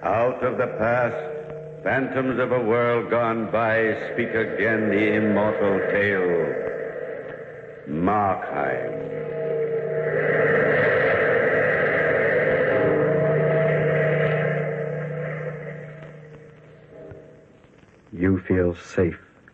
Out of the past, phantoms of a world gone by speak again the immortal tale. Markheim. You feel safe